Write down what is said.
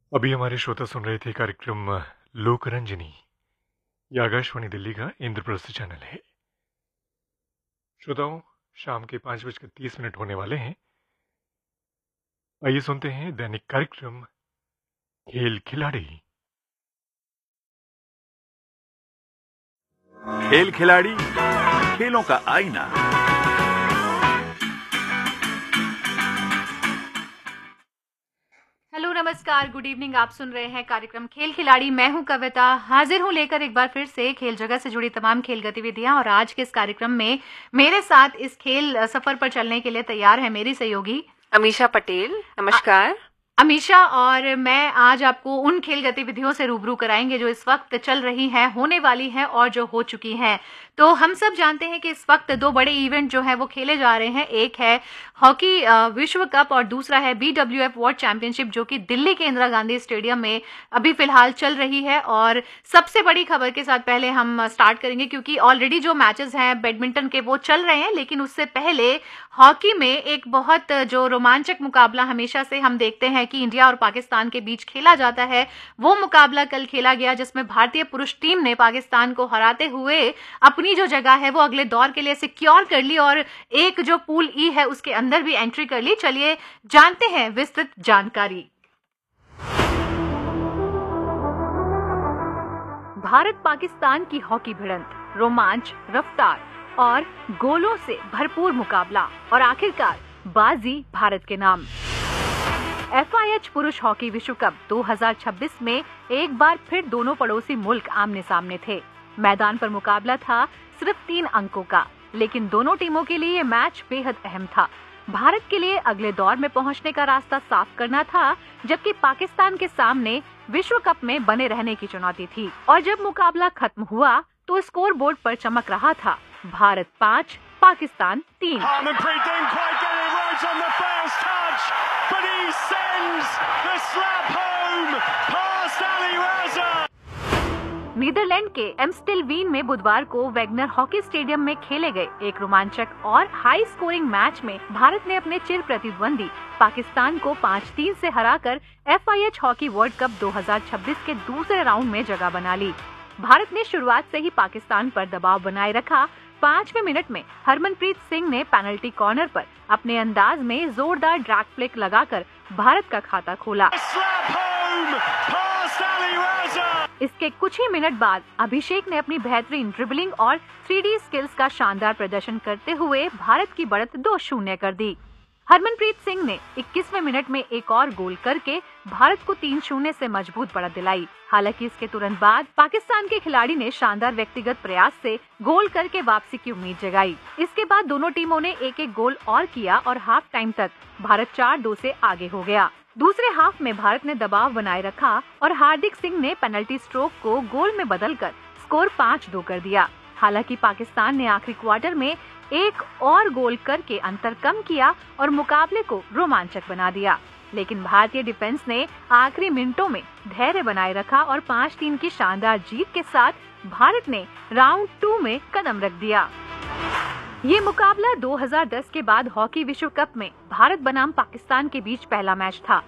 अभी हमारे श्रोता सुन रहे थे कार्यक्रम लोकरंजनी। यह आकाशवाणी दिल्ली का इंद्रप्रस्थ चैनल है। श्रोताओं, शाम के 5:30 होने वाले हैं। आइए सुनते हैं दैनिक कार्यक्रम खेल खिलाड़ी। खेल खिलाड़ी, खेलों का आईना। हेलो, नमस्कार, गुड इवनिंग। आप सुन रहे हैं कार्यक्रम खेल खिलाड़ी। मैं हूं कविता, हाजिर हूं लेकर एक बार फिर से खेल जगत से जुड़ी तमाम खेल गतिविधियां। और आज के इस कार्यक्रम में मेरे साथ इस खेल सफर पर चलने के लिए तैयार है मेरी सहयोगी अमीशा पटेल। नमस्कार अमीशा। और मैं आज आपको उन खेल गतिविधियों से रूबरू कराएंगे जो इस वक्त चल रही हैं, होने वाली हैं और जो हो चुकी हैं। तो हम सब जानते हैं कि इस वक्त दो बड़े इवेंट जो है वो खेले जा रहे हैं। एक है हॉकी विश्व कप और दूसरा है BWF वर्ल्ड चैंपियनशिप, जो कि दिल्ली के इंदिरा गांधी स्टेडियम में अभी फिलहाल चल रही है। और सबसे बड़ी खबर के साथ पहले हम स्टार्ट करेंगे, क्योंकि ऑलरेडी जो मैचेस हैं बैडमिंटन के वो चल रहे हैं, लेकिन उससे पहले हॉकी में एक बहुत जो रोमांचक मुकाबला हमेशा से हम देखते हैं कि इंडिया और पाकिस्तान के बीच खेला जाता है, वो मुकाबला कल खेला गया, जिसमें भारतीय पुरुष टीम ने पाकिस्तान को हराते हुए अपनी जो जगह है वो अगले दौर के लिए सिक्योर कर ली और एक जो पूल ई है उसके अंदर भी एंट्री कर ली। चलिए जानते हैं विस्तृत जानकारी। भारत पाकिस्तान की हॉकी भिड़ंत, रोमांच, रफ्तार और गोलों से भरपूर मुकाबला और आखिरकार बाजी भारत के नाम। FIH पुरुष हॉकी विश्व कप 2026 में एक बार फिर दोनों पड़ोसी मुल्क आमने सामने थे। मैदान पर मुकाबला था सिर्फ 3 अंकों का, लेकिन दोनों टीमों के लिए ये मैच बेहद अहम था। भारत के लिए अगले दौर में पहुंचने का रास्ता साफ करना था, जबकि पाकिस्तान के सामने विश्व कप में बने रहने की चुनौती थी। और जब मुकाबला खत्म हुआ तो स्कोर बोर्ड पर चमक रहा था, भारत 5, पाकिस्तान 3। नीदरलैंड के एम्स्टेलवीन में बुधवार को वैगनर हॉकी स्टेडियम में खेले गए एक रोमांचक और हाई स्कोरिंग मैच में भारत ने अपने चिर प्रतिद्वंदी पाकिस्तान को 5-3 से हराकर FIH हॉकी वर्ल्ड कप 2026 के दूसरे राउंड में जगह बना ली। भारत ने शुरुआत से ही पाकिस्तान पर दबाव बनाए रखा। 5वें मिनट में हरमनप्रीत सिंह ने पेनल्टी कॉर्नर पर अपने अंदाज में जोरदार ड्रैग फ्लिक लगाकर भारत का खाता खोला। इसके कुछ ही मिनट बाद अभिषेक ने अपनी बेहतरीन ड्रिबलिंग और 3D स्किल्स का शानदार प्रदर्शन करते हुए भारत की बढ़त 2-0 कर दी। हरमनप्रीत सिंह ने 21वें मिनट में एक और गोल करके भारत को 3-0 से मजबूत बढ़त दिलाई। हालांकि इसके तुरंत बाद पाकिस्तान के खिलाड़ी ने शानदार व्यक्तिगत प्रयास से गोल करके वापसी की उम्मीद जगाई। इसके बाद दोनों टीमों ने एक एक गोल और किया और हाफ टाइम तक भारत 4-2 से आगे हो गया। दूसरे हाफ में भारत ने दबाव बनाए रखा और हार्दिक सिंह ने पेनल्टी स्ट्रोक को गोल में बदलकर स्कोर 5-2 कर दिया। हालांकि पाकिस्तान ने आखिरी क्वार्टर में एक और गोल करके अंतर कम किया और मुकाबले को रोमांचक बना दिया, लेकिन भारतीय डिफेंस ने आखिरी मिनटों में धैर्य बनाए रखा और 5-3 की शानदार जीत के साथ भारत ने राउंड 2 में कदम रख दिया। ये मुकाबला 2010 के बाद हॉकी विश्व कप में भारत बनाम पाकिस्तान के बीच पहला मैच था।